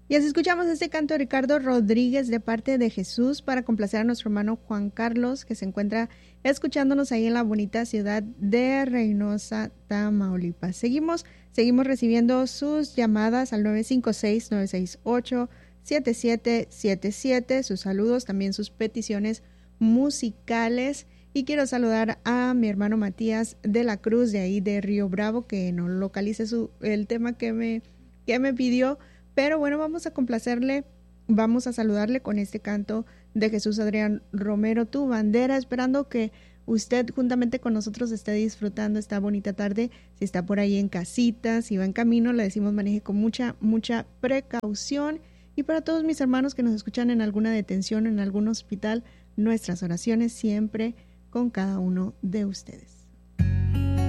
Y así escuchamos este canto de Ricardo Rodríguez de parte de Jesús para complacer a nuestro hermano Juan Carlos, que se encuentra escuchándonos ahí en la bonita ciudad de Reynosa, Tamaulipas. Seguimos recibiendo sus llamadas al 956-968-7777, sus saludos, también sus peticiones musicales. Y quiero saludar a mi hermano Matías de la Cruz, de ahí de Río Bravo, que no localice el tema que me pidió. Pero bueno, vamos a complacerle, vamos a saludarle con este canto de Jesús Adrián Romero, Tu Bandera, esperando que usted juntamente con nosotros esté disfrutando esta bonita tarde. Si está por ahí en casita, si va en camino, le decimos maneje con mucha precaución. Y para todos mis hermanos que nos escuchan en alguna detención, en algún hospital, nuestras oraciones siempre con cada uno de ustedes.